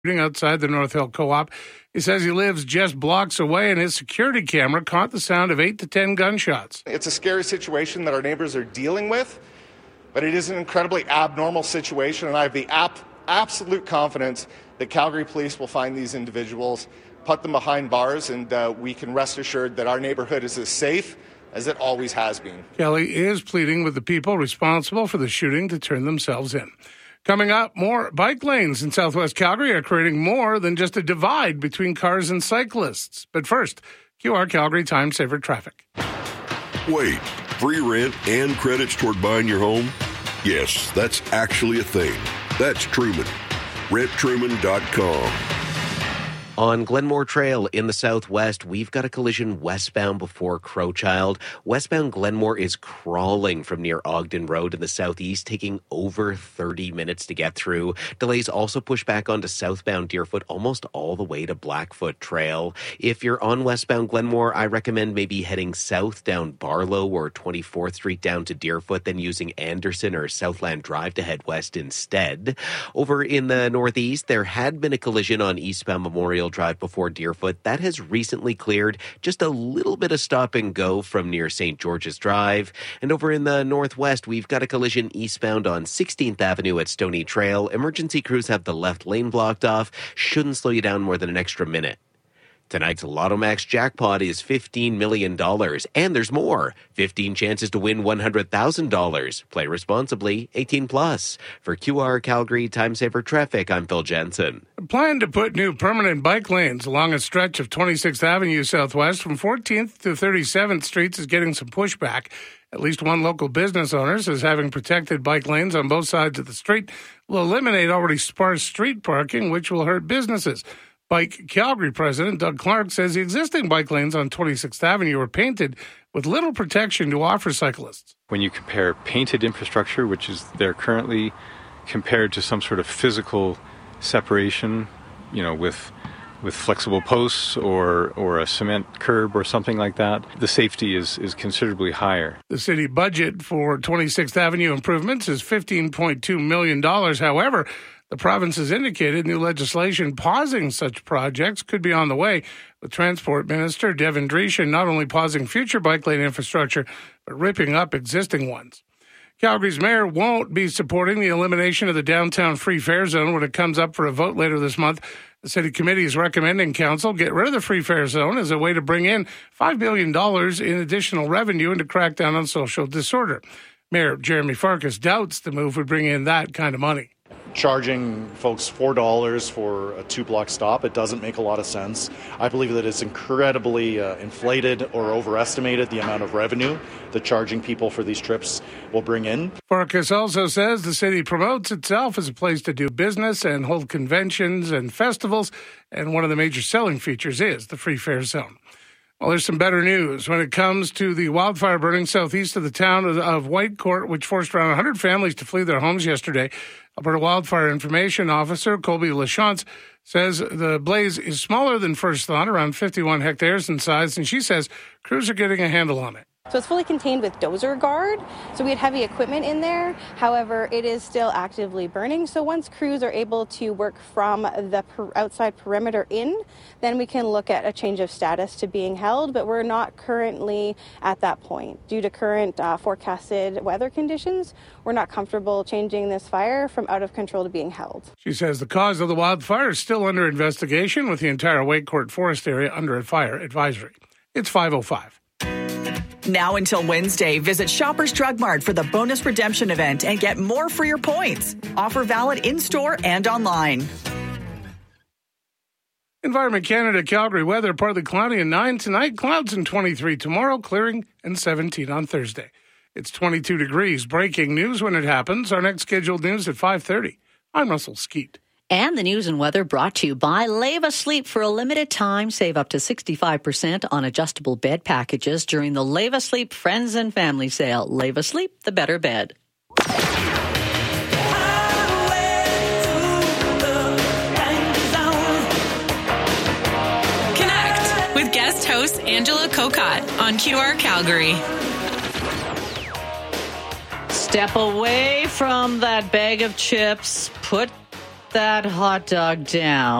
outside the North Hill Co-op. He says he lives just blocks away, and his security camera caught the sound of 8 to 10 gunshots. It's a scary situation that our neighbors are dealing with, but it is an incredibly abnormal situation, and I have the absolute confidence that Calgary Police will find these individuals, put them behind bars, and we can rest assured that our neighborhood is as safe as it always has been. Kelly is pleading with the people responsible for the shooting to turn themselves in. Coming up, more bike lanes in Southwest Calgary are creating more than just a divide between cars and cyclists. But first, QR Calgary Time Saver Traffic. Wait, free rent and credits toward buying your home? Yes, that's actually a thing. That's Truman. RentTruman.com. On Glenmore Trail in the southwest, we've got a collision westbound before Crowchild. Westbound Glenmore is crawling from near Ogden Road in the southeast, taking over 30 minutes to get through. Delays also push back onto southbound Deerfoot almost all the way to Blackfoot Trail. If you're on westbound Glenmore, I recommend maybe heading south down Barlow or 24th Street down to Deerfoot, then using Anderson or Southland Drive to head west instead. Over in the northeast, there had been a collision on eastbound Memorial Drive before Deerfoot. That has recently cleared. Just a little bit of stop and go from near St. George's Drive. And over in the northwest, we've got a collision eastbound on 16th Avenue at Stony Trail. Emergency crews have the left lane blocked off. Shouldn't slow you down more than an extra minute. Tonight's Lotto Max jackpot is $15 million, and there's more. 15 chances to win $100,000. Play responsibly, 18 plus. For QR Calgary Time Saver Traffic, I'm Phil Jensen. Plan to put new permanent bike lanes along a stretch of 26th Avenue Southwest from 14th to 37th Streets is getting some pushback. At least one local business owner says having protected bike lanes on both sides of the street will eliminate already sparse street parking, which will hurt businesses. Bike Calgary President Doug Clark says the existing bike lanes on 26th Avenue are painted with little protection to offer cyclists. When you compare painted infrastructure, which is there currently, compared to some sort of physical separation, with flexible posts or a cement curb or something like that, the safety is considerably higher. The city budget for 26th Avenue improvements is $15.2 million. However, the province has indicated new legislation pausing such projects could be on the way, with Transport Minister Devin Dreeshen not only pausing future bike lane infrastructure, but ripping up existing ones. Calgary's mayor won't be supporting the elimination of the downtown free fare zone when it comes up for a vote later this month. The city committee is recommending council get rid of the free fare zone as a way to bring in $5 billion in additional revenue and to crack down on social disorder. Mayor Jeremy Farkas doubts the move would bring in that kind of money. Charging folks $4 for a two-block stop, it doesn't make a lot of sense. I believe that it's incredibly inflated or overestimated the amount of revenue that charging people for these trips will bring in. Farkas also says the city promotes itself as a place to do business and hold conventions and festivals, and one of the major selling features is the free fare zone. Well, there's some better news when it comes to the wildfire burning southeast of the town of Whitecourt, which forced around 100 families to flee their homes yesterday. Alberta Wildfire Information Officer Colby Lachance says the blaze is smaller than first thought, around 51 hectares in size, and she says crews are getting a handle on it. So it's fully contained with dozer guard. So we had heavy equipment in there. However, it is still actively burning. So once crews are able to work from the outside perimeter in, then we can look at a change of status to being held. But we're not currently at that point. Due to current forecasted weather conditions, we're not comfortable changing this fire from out of control to being held. She says the cause of the wildfire is still under investigation, with the entire Whitecourt forest area under a fire advisory. It's 5:05. Now until Wednesday, visit Shoppers Drug Mart for the bonus redemption event and get more for your points. Offer valid in-store and online. Environment Canada Calgary weather, partly cloudy and 9 tonight, clouds and 23 tomorrow, clearing and 17 on Thursday. It's 22 degrees. Breaking news when it happens. Our next scheduled news at 5:30. I'm Russell Skeet. And the news and weather brought to you by Leva Sleep. For a limited time, save up to 65% on adjustable bed packages during the Leva Sleep Friends and Family Sale. Leva Sleep, the better bed. Connect with guest host Angela Kokot on QR Calgary. Step away from that bag of chips. Put that hot dog down.